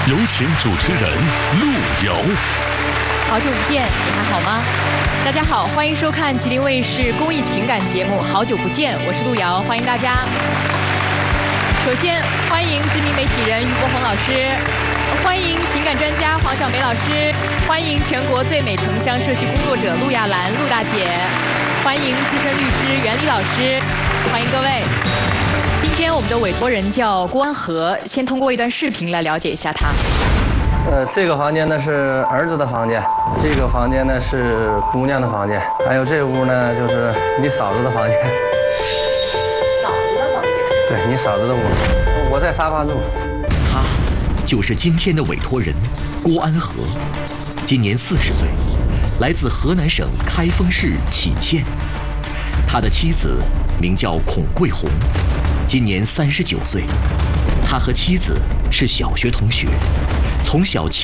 有请主持人陆游。 好久不见，你还好吗？大家好，欢迎收看吉林卫视公益情感节目《好久不见》，我是陆瑶，欢迎大家。首先欢迎知名媒体人于博宏老师，欢迎情感专家黄小梅老师，欢迎全国最美城乡社区工作者陆亚兰陆大姐，欢迎资深律师袁丽老师，欢迎各位。今天我们的委托人叫郭安和，先通过一段视频来了解一下他。 这个房间呢是儿子的房间，这个房间呢是姑娘的房间，还有这屋呢就是你嫂子的房间。 嫂子的房间？ 对，你嫂子的屋，我在沙发住。 他就是今天的委托人郭安和，今年40岁，来自河南省开封市杞县。他的妻子名叫孔桂红，今年39岁。他和妻子是小学同学，从小